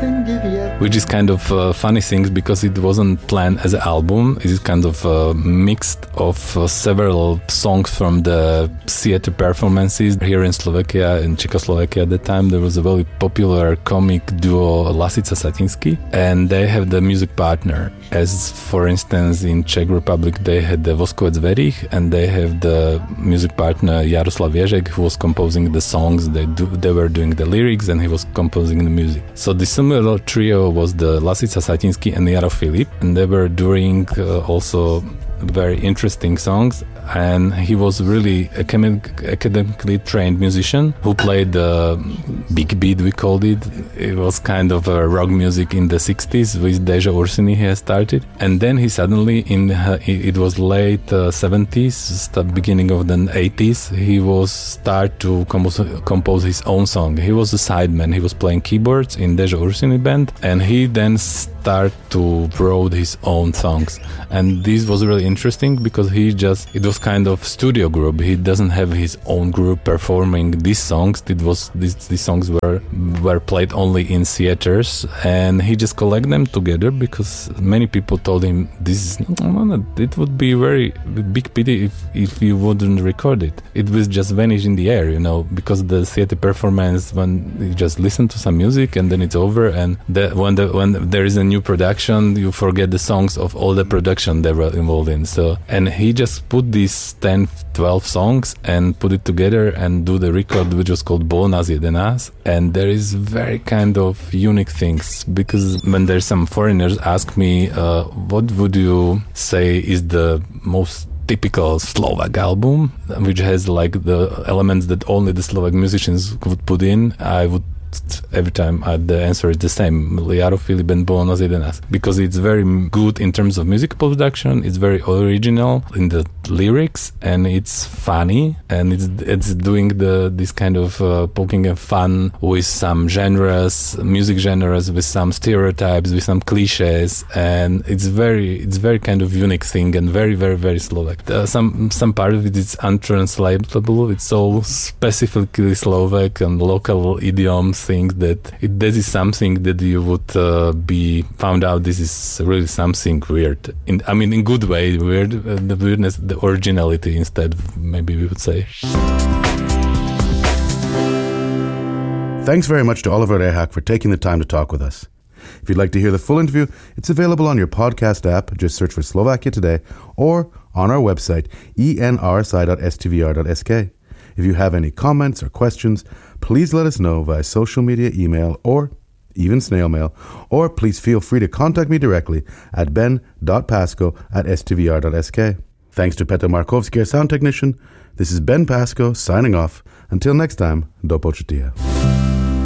which is kind of funny things because it wasn't planned as an album. It is kind of mixed of several songs from the theater performances here in Slovakia, in Czechoslovakia at the time. There was a very popular comic duo Lasica Satinsky, and they have the music partner. As for instance, in Czech Republic, they had the Voskovec Verich, and they have the music partner Jaroslav Ježek, who was composing the songs. They were doing the lyrics, and he was composing the music. So the similar trio was the Lasica Satinsky and Jaro Filip, and they were doing also very interesting songs. And he was really academically trained musician who played big beat, we called it. It was kind of rock music in the 60s with Deja Ursini he had started. And then he suddenly, it was late 70s, beginning of the 80s, he was start to compose his own song. He was a sideman. He was playing keyboards in Deja Ursini band, and he then start to wrote his own songs. And this was really interesting because it was kind of studio group. He doesn't have his own group performing these songs. These songs were played only in theaters, and he just collect them together because many people told him it would be very big pity if you wouldn't record it. It will just vanish in the air, because the theater performance, when you just listen to some music and then it's over, and when there is a new production, you forget the songs of all the production they were involved in. So, and he just put these 10, 12 songs and put it together and do the record, which was called Bol nás jede nás. And there is very kind of unique things, because when there's some foreigners ask me, what would you say is the most typical Slovak album, which has like the elements that only the Slovak musicians would put in, I would every time the answer is the same: Jaro Filip and Bol nás jede nás, because it's very good in terms of musical production. It's very original in the lyrics, and it's funny, and it's doing this kind of poking and fun with some music genres, with some stereotypes, with some cliches, and it's very kind of unique thing, and very, very, very Slovak. Some part of it is untranslatable. It's so specifically Slovak and local idioms things that this is something that you would be found out. This is really something weird. In good way, weird. The weirdness, the originality instead, maybe we would say. Thanks very much to Oliver Rehak for taking the time to talk with us. If you'd like to hear the full interview, it's available on your podcast app. Just search for Slovakia Today, or on our website, enrsi.stvr.sk. If you have any comments or questions, please let us know via social media, email, or even snail mail, or please feel free to contact me directly at ben.pasco@stvr.sk. Thanks to Petr Markovsky, our sound technician. This is Ben Pasco signing off. Until next time, do počutia.